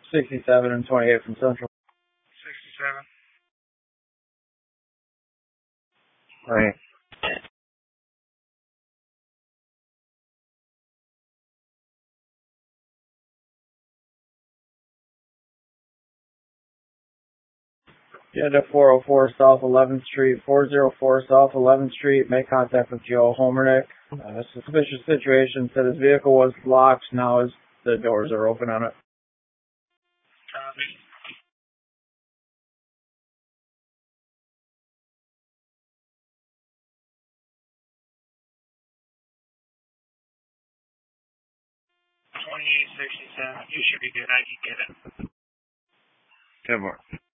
67 and 28 from Central. 67. Right. Agenda 404 South 11th Street, 404 South 11th Street. Make contact with Joe Homernick. Suspicious situation. Said his vehicle was locked. Now the doors are open on it. Copy. $28.67. You should be good. I can get it. 10 more.